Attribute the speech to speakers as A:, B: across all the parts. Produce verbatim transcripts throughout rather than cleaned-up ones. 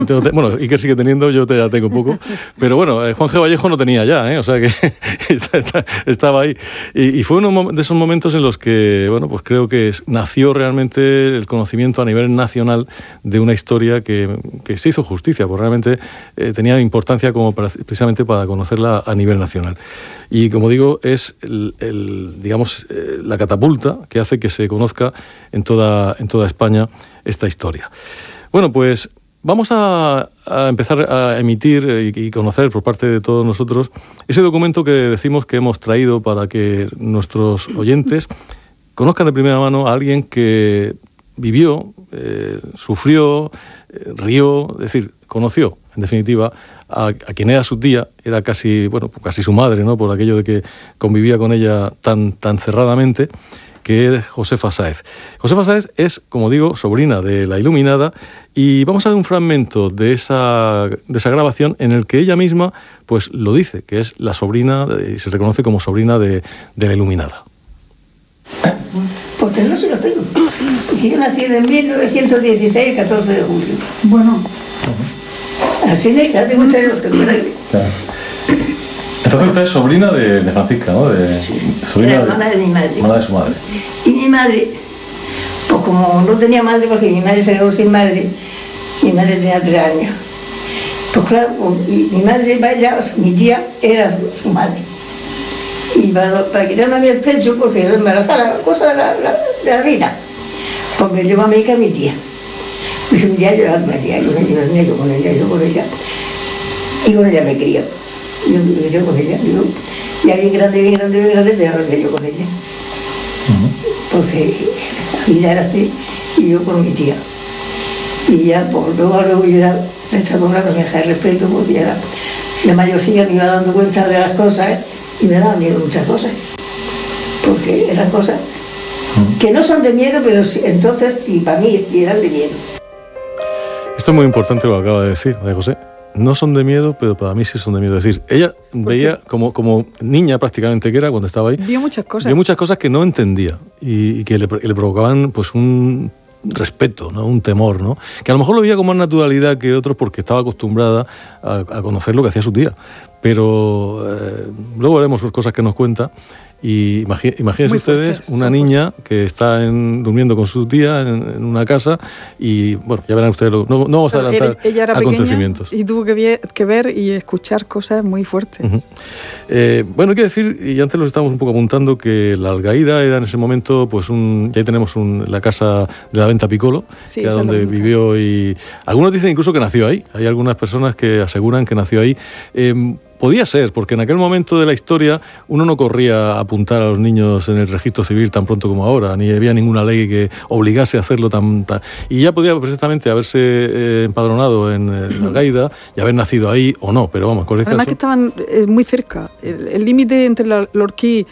A: Bueno, Iker sigue teniendo, yo te, ya tengo poco, pero bueno, eh, Juan G. Vallejo no tenía ya, ¿eh? O sea que estaba ahí. Y, y fue uno de esos momentos en los que, bueno, pues creo que nació realmente el conocimiento a nivel nacional de una historia que, que se hizo justicia, porque realmente eh, tenía importancia como para, precisamente para conocerla a nivel nacional. Y como digo, es el, el, digamos, eh, la catapulta que hace que se conozca en toda, en toda España esta historia. Bueno, pues vamos a, a empezar a emitir y, y conocer por parte de todos nosotros ese documento que decimos que hemos traído para que nuestros oyentes conozcan de primera mano a alguien que vivió, eh, sufrió, eh, rió, es decir, conoció, en definitiva, a, a quien era su tía, era casi, bueno, casi su madre, ¿no? Por aquello de que convivía con ella tan, tan cerradamente, que es Josefa Sáez. Josefa Sáez es, como digo, sobrina de la Iluminada, y vamos a ver un fragmento de esa, de esa grabación en el que ella misma pues lo dice, que es la sobrina, y se reconoce como sobrina de, de la Iluminada.
B: Pues no se lo tengo, porque yo nací en mil novecientos dieciséis, catorce de julio. Bueno, así es, ya tengo tres los tengo.
A: Claro. Entonces usted es sobrina de, de Francisca, ¿no? De,
B: sí,
A: sobrina
B: era hermana de, de mi madre.
A: Hermana de su madre.
B: Y mi madre, pues como no tenía madre, porque mi madre se quedó sin madre, mi madre tenía tres años. Pues claro, y mi madre, vaya, mi tía era su madre. Y para, para quitarme a mí el pecho, porque yo embarazada, cosa de la, la, de la vida, pues me llevó a mí que a mi tía. Pues mi tía llevarme a tía, yo me llevé yo con ella, yo con ella. Y con ella me crió. Yo me crié con ella, yo, ya bien grande, bien grande, bien grande, te llevarme yo con ella. Uh-huh. Porque la vida era así, y yo con mi tía. Y ya, pues luego, luego yo ya me estaba con una coneja de respeto, porque ya era la mayorcilla, me iba dando cuenta de las cosas, ¿eh? Y me daba miedo muchas cosas, porque eran cosas que no son de miedo, pero sí, entonces sí, para mí sí eran de miedo.
A: Esto es muy importante lo que acaba de decir, María José. No son de miedo, pero para mí sí son de miedo. Es decir, ella veía como, como niña prácticamente que era cuando estaba ahí.
C: Vio muchas cosas.
A: Vio muchas cosas que no entendía y, y que le, le provocaban pues un respeto, ¿no? Un temor, ¿no? Que a lo mejor lo veía con más naturalidad que otros porque estaba acostumbrada a, a conocer lo que hacía su tía. Pero eh, luego veremos cosas que nos cuenta. Y imagi- imagínense ustedes fuertes, una niña fuertes. que está en, durmiendo con su tía en, en una casa y, bueno, ya verán ustedes, lo, no, no vamos a adelantar
C: ella, ella era
A: acontecimientos.
C: Y tuvo que ver, que ver y escuchar cosas muy fuertes.
A: Uh-huh. Eh, bueno, hay que decir, y antes lo estábamos un poco apuntando, que la Algaída era en ese momento, pues un, ya tenemos un, la casa de la Venta Piccolo, sí, que era donde vivió, y algunos dicen incluso que nació ahí. Hay algunas personas que aseguran que nació ahí. Eh, Podía ser, porque en aquel momento de la historia uno no corría a apuntar a los niños en el registro civil tan pronto como ahora, ni había ninguna ley que obligase a hacerlo tan... tan y ya podía perfectamente haberse eh, empadronado en, en Algaida y haber nacido ahí o no, pero vamos, en cualquier
C: Además
A: caso...
C: que estaban eh, muy cerca. El límite entre la Lorquí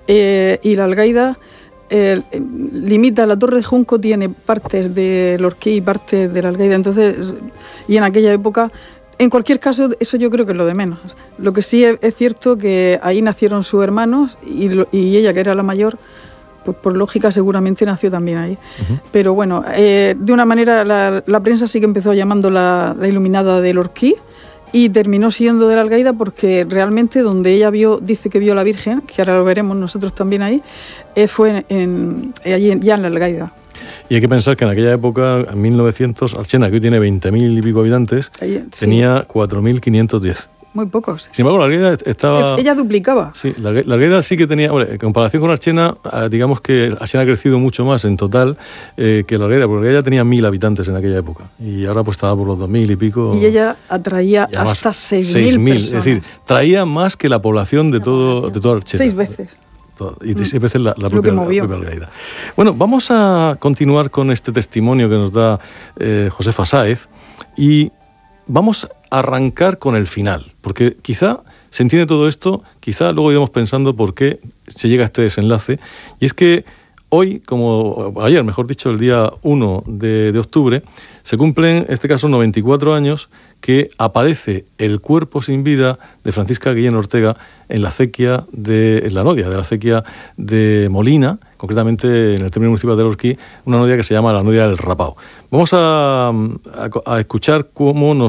C: eh, y la Algaida eh, limita, la Torre de Junco tiene partes de Lorquí y partes de la Algaida, entonces, y en aquella época... En cualquier caso, eso yo creo que es lo de menos. Lo que sí es, es cierto que ahí nacieron sus hermanos y, lo, y ella, que era la mayor, pues por lógica seguramente nació también ahí. Uh-huh. Pero bueno, eh, de una manera la, la prensa sí que empezó llamando la, la Iluminada de Lorquí y terminó siendo de la Algaida porque realmente donde ella vio, dice que vio a la Virgen, que ahora lo veremos nosotros también ahí, eh, fue en, en, allí en, ya en la Algaida.
A: Y hay que pensar que en aquella época, en mil novecientos, Archena, que hoy tiene veinte mil y pico habitantes, Ahí, sí. tenía cuatro mil quinientos diez.
C: Muy pocos.
A: Sin embargo, la Algaida estaba...
C: Sí, ella duplicaba.
A: Sí, la, la Algaida sí que tenía... Bueno, en comparación con Archena, digamos que Archena ha crecido mucho más en total eh, que la Algaida, porque la Algaida tenía mil habitantes en aquella época. Y ahora pues estaba por los dos mil y pico.
C: Y ella atraía hasta seis mil personas.
A: Es decir, traía más que la población de todo, de toda Archena.
C: Seis veces.
A: Y seis veces la, la, propia, la propia Algaida. Bueno, vamos a continuar con este testimonio que nos da eh, Josefa Sáez y vamos a arrancar con el final, porque quizá se entiende todo esto, quizá luego iremos pensando por qué se llega a este desenlace, y es que hoy, como ayer, mejor dicho, el día uno de, de octubre, se cumplen, en este caso, noventa y cuatro años que aparece el cuerpo sin vida de Francisca Guillén Ortega en la acequia de en la Noria, de la acequia de Molina, concretamente en el término municipal de Lorquí, una nodia que se llama la nodia del Rapao. Vamos a, a, a escuchar cómo nos